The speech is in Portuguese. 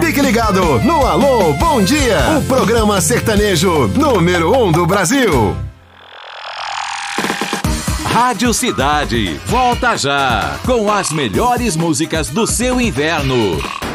Fique ligado no Alô Bom Dia, o programa sertanejo número 1 do Brasil. Rádio Cidade, volta já com as melhores músicas do seu inverno.